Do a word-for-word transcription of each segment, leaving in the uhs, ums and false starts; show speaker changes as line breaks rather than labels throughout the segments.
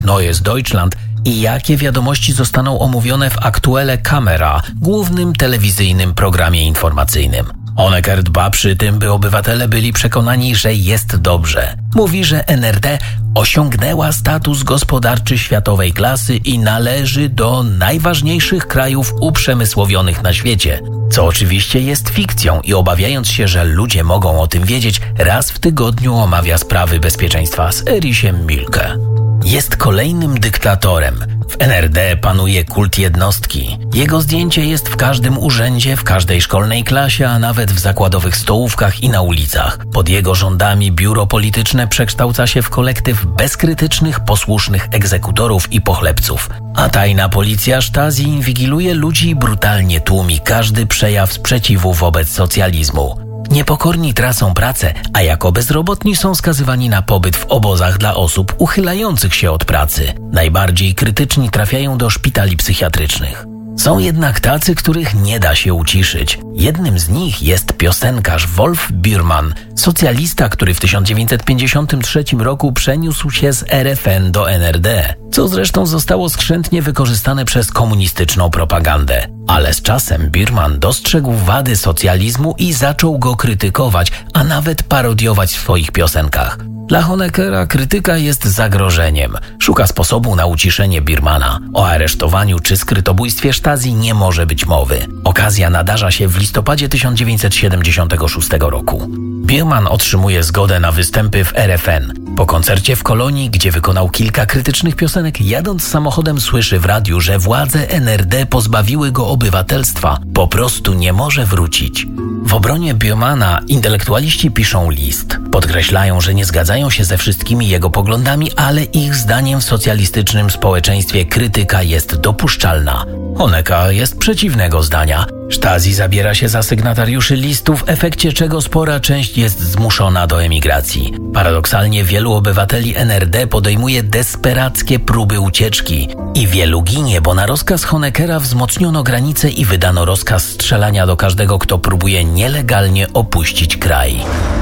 Neues Deutschland i jakie wiadomości zostaną omówione w Aktuelle Kamera, głównym telewizyjnym programie informacyjnym. Honecker dba przy tym, by obywatele byli przekonani, że jest dobrze. Mówi, że N R D osiągnęła status gospodarczy światowej klasy i należy do najważniejszych krajów uprzemysłowionych na świecie. Co oczywiście jest fikcją i obawiając się, że ludzie mogą o tym wiedzieć, raz w tygodniu omawia sprawy bezpieczeństwa z Erichem Mielke. Jest kolejnym dyktatorem. W N R D panuje kult jednostki. Jego zdjęcie jest w każdym urzędzie, w każdej szkolnej klasie, a nawet w zakładowych stołówkach i na ulicach. Pod jego rządami biuro polityczne przekształca się w kolektyw bezkrytycznych, posłusznych egzekutorów i pochlebców. A tajna policja Stasi inwigiluje ludzi i brutalnie tłumi każdy przejaw sprzeciwu wobec socjalizmu. Niepokorni tracą pracę, a jako bezrobotni są skazywani na pobyt w obozach dla osób uchylających się od pracy. Najbardziej krytyczni trafiają do szpitali psychiatrycznych. Są jednak tacy, których nie da się uciszyć. Jednym z nich jest piosenkarz Wolf Biermann, socjalista, który w tysiąc dziewięćset pięćdziesiątym trzecim roku przeniósł się z R F N do N R D, co zresztą zostało skrzętnie wykorzystane przez komunistyczną propagandę. Ale z czasem Biermann dostrzegł wady socjalizmu i zaczął go krytykować, a nawet parodiować w swoich piosenkach. Dla Honeckera krytyka jest zagrożeniem. Szuka sposobu na uciszenie Biermanna. O aresztowaniu czy skrytobójstwie Stasi nie może być mowy. Okazja nadarza się w listopadzie tysiąc dziewięćset siedemdziesiątego szóstego roku. Biermann otrzymuje zgodę na występy w R F N. Po koncercie w Kolonii, gdzie wykonał kilka krytycznych piosenek, jadąc samochodem słyszy w radiu, że władze N R D pozbawiły go obywatelstwa. Po prostu nie może wrócić. W obronie Biermanna intelektualiści piszą list. Podkreślają, że nie zgadzają się ze wszystkimi jego poglądami, ale ich zdaniem w socjalistycznym społeczeństwie krytyka jest dopuszczalna. Honecker jest przeciwnego zdania. Stasi zabiera się za sygnatariuszy listu, w efekcie czego spora część jest zmuszona do emigracji. Paradoksalnie wielu obywateli N R D podejmuje desperackie próby ucieczki i wielu ginie, bo na rozkaz Honeckera wzmocniono granice i wydano rozkaz strzelania do każdego, kto próbuje nielegalnie opuścić kraj.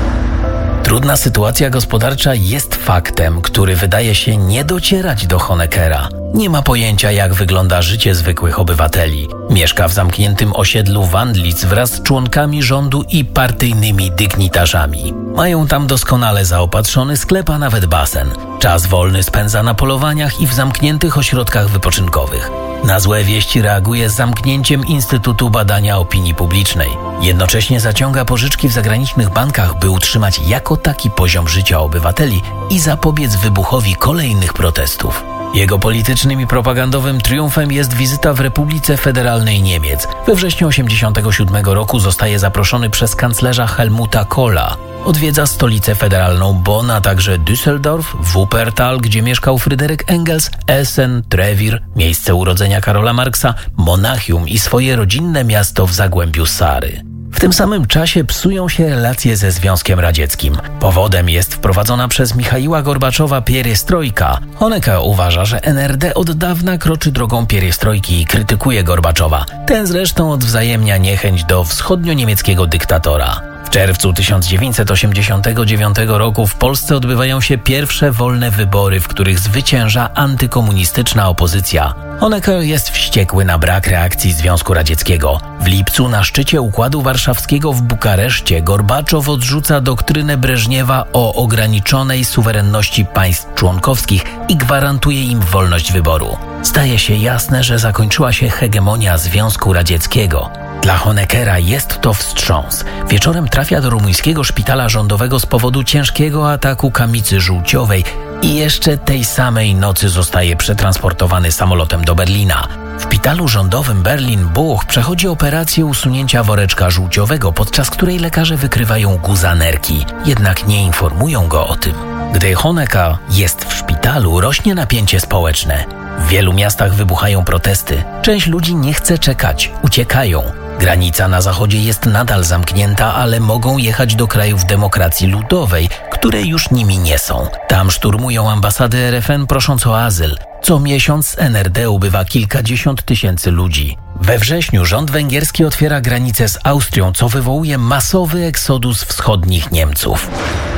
Trudna sytuacja gospodarcza jest faktem, który wydaje się nie docierać do Honeckera. Nie ma pojęcia, jak wygląda życie zwykłych obywateli. Mieszka w zamkniętym osiedlu Wandlitz wraz z członkami rządu i partyjnymi dygnitarzami. Mają tam doskonale zaopatrzony sklep, a nawet basen. Czas wolny spędza na polowaniach i w zamkniętych ośrodkach wypoczynkowych. Na złe wieści reaguje z zamknięciem Instytutu Badania Opinii Publicznej. Jednocześnie zaciąga pożyczki w zagranicznych bankach, by utrzymać jako taki poziom życia obywateli i zapobiec wybuchowi kolejnych protestów. Jego politycznym i propagandowym triumfem jest wizyta w Republice Federalnej Niemiec. We wrześniu tysiąc dziewięćset osiemdziesiątego siódmego roku zostaje zaproszony przez kanclerza Helmuta Kohla. Odwiedza stolicę federalną Bonn, a także Düsseldorf, Wuppertal, gdzie mieszkał Fryderyk Engels, Essen, Trewir, miejsce urodzenia Karola Marksa, Monachium i swoje rodzinne miasto w Zagłębiu Sary. W tym samym czasie psują się relacje ze Związkiem Radzieckim. Powodem jest wprowadzona przez Michaiła Gorbaczowa pierestrojka. Honecker uważa, że N R D od dawna kroczy drogą pierestrojki i krytykuje Gorbaczowa. Ten zresztą odwzajemnia niechęć do wschodnio-niemieckiego dyktatora. W czerwcu tysiąc dziewięćset osiemdziesiątego dziewiątego roku w Polsce odbywają się pierwsze wolne wybory, w których zwycięża antykomunistyczna opozycja. Honecker jest wściekły na brak reakcji Związku Radzieckiego. W lipcu na szczycie Układu Warszawskiego w Bukareszcie Gorbaczow odrzuca doktrynę Breżniewa o ograniczonej suwerenności państw członkowskich i gwarantuje im wolność wyboru. Staje się jasne, że zakończyła się hegemonia Związku Radzieckiego. Dla Honeckera jest to wstrząs. Wieczorem trafia do rumuńskiego szpitala rządowego z powodu ciężkiego ataku kamicy żółciowej i jeszcze tej samej nocy zostaje przetransportowany samolotem do Berlina. W szpitalu rządowym Berlin-Buch przechodzi operację usunięcia woreczka żółciowego, podczas której lekarze wykrywają guzanerki, jednak nie informują go o tym. Gdy Honecker jest w szpitalu, rośnie napięcie społeczne. W wielu miastach wybuchają protesty. Część ludzi nie chce czekać, uciekają. Granica na zachodzie jest nadal zamknięta, ale mogą jechać do krajów demokracji ludowej, które już nimi nie są. Tam szturmują ambasady R F N, prosząc o azyl. Co miesiąc z N R D ubywa kilkadziesiąt tysięcy ludzi. We wrześniu rząd węgierski otwiera granicę z Austrią, co wywołuje masowy eksodus wschodnich Niemców.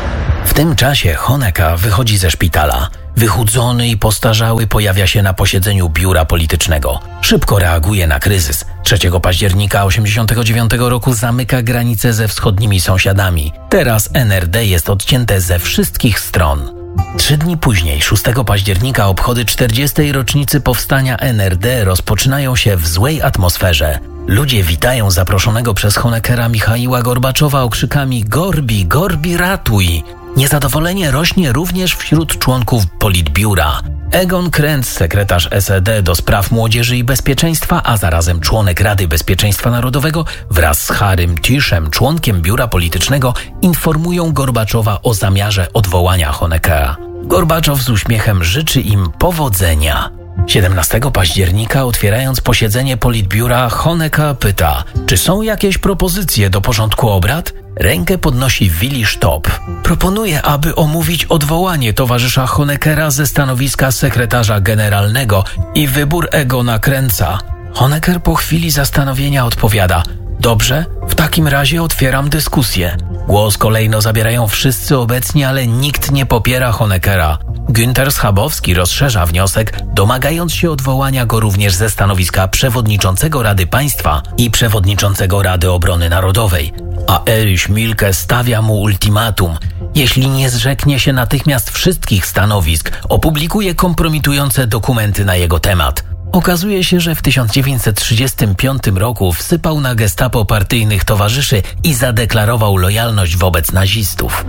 W tym czasie Honecker wychodzi ze szpitala. Wychudzony i postarzały pojawia się na posiedzeniu biura politycznego. Szybko reaguje na kryzys. trzeciego października tysiąc dziewięćset osiemdziesiątego dziewiątego roku zamyka granice ze wschodnimi sąsiadami. Teraz N R D jest odcięte ze wszystkich stron. Trzy dni później, szóstego października, obchody czterdziestej rocznicy powstania N R D rozpoczynają się w złej atmosferze. Ludzie witają zaproszonego przez Honeckera Michaiła Gorbaczowa okrzykami „Gorbi, Gorbi, ratuj!”. Niezadowolenie rośnie również wśród członków Politbiura. Egon Krenz, sekretarz S E D do spraw młodzieży i bezpieczeństwa, a zarazem członek Rady Bezpieczeństwa Narodowego, wraz z Harrym Tischem, członkiem biura politycznego, informują Gorbaczowa o zamiarze odwołania Honeckera. Gorbaczow z uśmiechem życzy im powodzenia. siedemnastego października, otwierając posiedzenie Politbiura, Honecker pyta, czy są jakieś propozycje do porządku obrad? Rękę podnosi Willi Stopp. Proponuje, aby omówić odwołanie towarzysza Honeckera ze stanowiska sekretarza generalnego i wybór Egona Krenza. Honecker po chwili zastanowienia odpowiada: dobrze, w takim razie otwieram dyskusję. Głos kolejno zabierają wszyscy obecni, ale nikt nie popiera Honeckera. Günter Schabowski rozszerza wniosek, domagając się odwołania go również ze stanowiska przewodniczącego Rady Państwa i przewodniczącego Rady Obrony Narodowej. A Erich Mielke stawia mu ultimatum. Jeśli nie zrzeknie się natychmiast wszystkich stanowisk, opublikuje kompromitujące dokumenty na jego temat. Okazuje się, że w tysiąc dziewięćset trzydziestym piątym roku wsypał na gestapo partyjnych towarzyszy i zadeklarował lojalność wobec nazistów.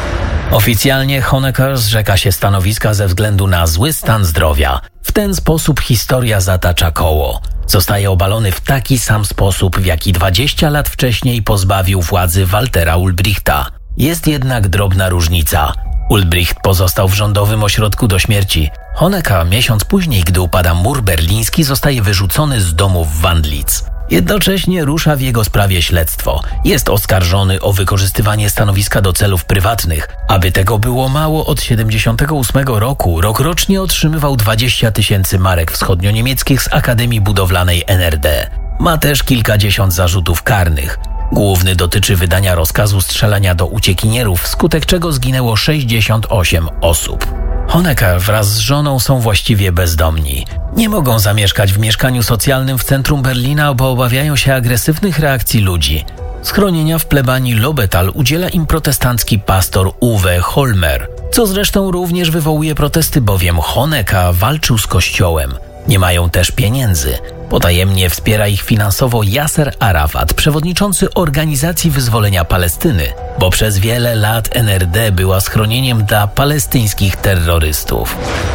Oficjalnie Honecker zrzeka się stanowiska ze względu na zły stan zdrowia. W ten sposób historia zatacza koło. Zostaje obalony w taki sam sposób, w jaki dwadzieścia lat wcześniej pozbawił władzy Waltera Ulbrichta. Jest jednak drobna różnica. Ulbricht pozostał w rządowym ośrodku do śmierci. Honecker miesiąc później, gdy upada mur berliński, zostaje wyrzucony z domu w Wandlitz. Jednocześnie rusza w jego sprawie śledztwo. Jest oskarżony o wykorzystywanie stanowiska do celów prywatnych. Aby tego było mało, od siedemdziesiątego ósmego roku rokrocznie otrzymywał dwadzieścia tysięcy marek wschodnio-niemieckich z Akademii Budowlanej N R D. Ma też kilkadziesiąt zarzutów karnych. Główny dotyczy wydania rozkazu strzelania do uciekinierów, wskutek czego zginęło sześćdziesiąt osiem osób. Honecker wraz z żoną są właściwie bezdomni. Nie mogą zamieszkać w mieszkaniu socjalnym w centrum Berlina, bo obawiają się agresywnych reakcji ludzi. Schronienia w plebanii Lobetal udziela im protestancki pastor Uwe Holmer, co zresztą również wywołuje protesty, bowiem Honecker walczył z kościołem. Nie mają też pieniędzy. Potajemnie wspiera ich finansowo Yasser Arafat, przewodniczący Organizacji Wyzwolenia Palestyny, bo przez wiele lat N R D była schronieniem dla palestyńskich terrorystów.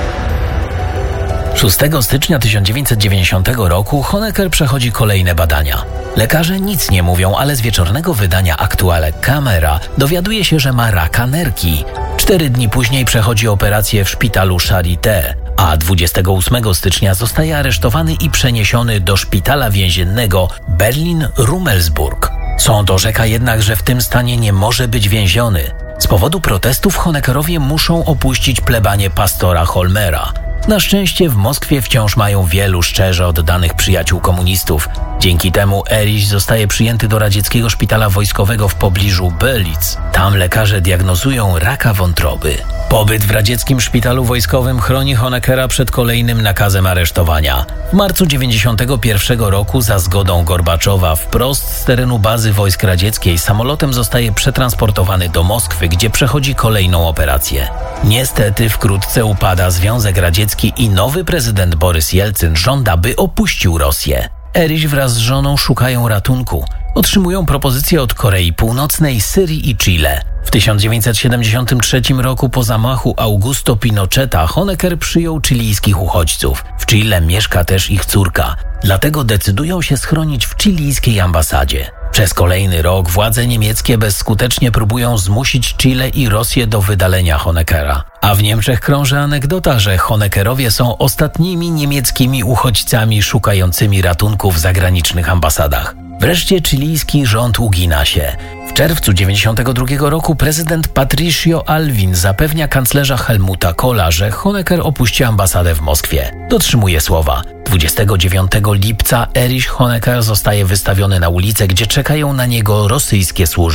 szóstego stycznia tysiąc dziewięćset dziewięćdziesiątego roku Honecker przechodzi kolejne badania. Lekarze nic nie mówią, ale z wieczornego wydania Aktuelle Kamera dowiaduje się, że ma raka nerki. Cztery dni później przechodzi operację w szpitalu Charité, a dwudziestego ósmego stycznia zostaje aresztowany i przeniesiony do szpitala więziennego Berlin-Rummelsburg. Sąd orzeka jednak, że w tym stanie nie może być więziony. Z powodu protestów Honeckerowie muszą opuścić plebanię pastora Holmera. Na szczęście w Moskwie wciąż mają wielu szczerze oddanych przyjaciół komunistów. Dzięki temu Erich zostaje przyjęty do radzieckiego szpitala wojskowego w pobliżu Bölitz. Tam lekarze diagnozują raka wątroby. Pobyt w radzieckim szpitalu wojskowym chroni Honeckera przed kolejnym nakazem aresztowania. W marcu dziewięćdziesiątego pierwszego roku za zgodą Gorbaczowa wprost z terenu bazy wojsk radzieckiej samolotem zostaje przetransportowany do Moskwy, gdzie przechodzi kolejną operację. Niestety wkrótce upada Związek Radziecki i nowy prezydent Borys Jelcyn żąda, by opuścił Rosję. Erich wraz z żoną szukają ratunku. Otrzymują propozycje od Korei Północnej, Syrii i Chile. W tysiąc dziewięćset siedemdziesiątym trzecim roku po zamachu Augusto Pinocheta Honecker przyjął chilijskich uchodźców. W Chile mieszka też ich córka. Dlatego decydują się schronić w chilijskiej ambasadzie. Przez kolejny rok władze niemieckie bezskutecznie próbują zmusić Chile i Rosję do wydalenia Honeckera. A w Niemczech krąży anegdota, że Honeckerowie są ostatnimi niemieckimi uchodźcami szukającymi ratunku w zagranicznych ambasadach. Wreszcie chilijski rząd ugina się. W czerwcu dziewięćdziesiątego drugiego roku prezydent Patricio Aylwin zapewnia kanclerza Helmuta Kohla, że Honecker opuści ambasadę w Moskwie. Dotrzymuje słowa. dwudziestego dziewiątego lipca Erich Honecker zostaje wystawiony na ulicę, gdzie czekają na niego rosyjskie służby.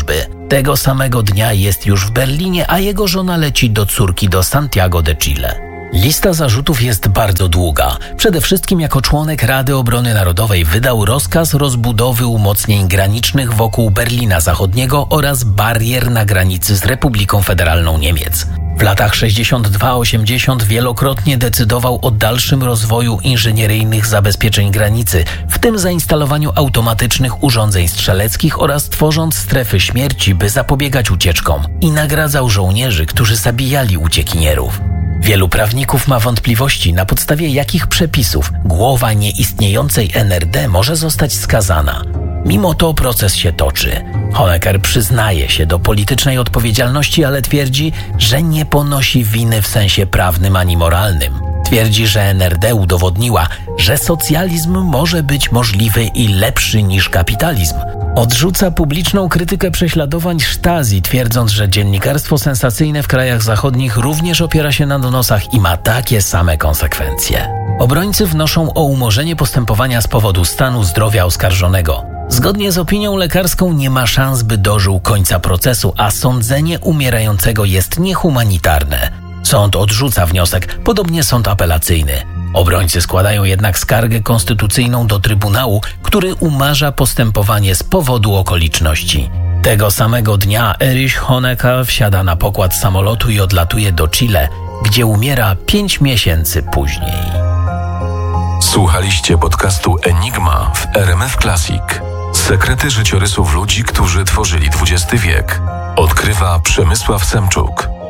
Tego samego dnia jest już w Berlinie, a jego żona leci do córki do Santiago de Chile. Lista zarzutów jest bardzo długa. Przede wszystkim jako członek Rady Obrony Narodowej wydał rozkaz rozbudowy umocnień granicznych wokół Berlina Zachodniego oraz barier na granicy z Republiką Federalną Niemiec. W latach sześćdziesiąt dwa osiemdziesiąt wielokrotnie decydował o dalszym rozwoju inżynieryjnych zabezpieczeń granicy, w tym zainstalowaniu automatycznych urządzeń strzeleckich oraz tworząc strefy śmierci, by zapobiegać ucieczkom, i nagradzał żołnierzy, którzy zabijali uciekinierów. Wielu prawników ma wątpliwości, na podstawie jakich przepisów głowa nieistniejącej N R D może zostać skazana. Mimo to proces się toczy. Honecker przyznaje się do politycznej odpowiedzialności, ale twierdzi, że nie ponosi winy w sensie prawnym ani moralnym. Twierdzi, że N R D udowodniła, że socjalizm może być możliwy i lepszy niż kapitalizm. Odrzuca publiczną krytykę prześladowań Stasi, twierdząc, że dziennikarstwo sensacyjne w krajach zachodnich również opiera się na donosach i ma takie same konsekwencje. Obrońcy wnoszą o umorzenie postępowania z powodu stanu zdrowia oskarżonego. Zgodnie z opinią lekarską nie ma szans, by dożył końca procesu, a sądzenie umierającego jest niehumanitarne. Sąd odrzuca wniosek, podobnie sąd apelacyjny. Obrońcy składają jednak skargę konstytucyjną do Trybunału, który umarza postępowanie z powodu okoliczności. Tego samego dnia Erich Honecker wsiada na pokład samolotu i odlatuje do Chile, gdzie umiera pięć miesięcy później.
Słuchaliście podcastu Enigma w R M F Classic. Sekrety życiorysów ludzi, którzy tworzyli dwudziesty wiek. Odkrywa Przemysław Semczuk.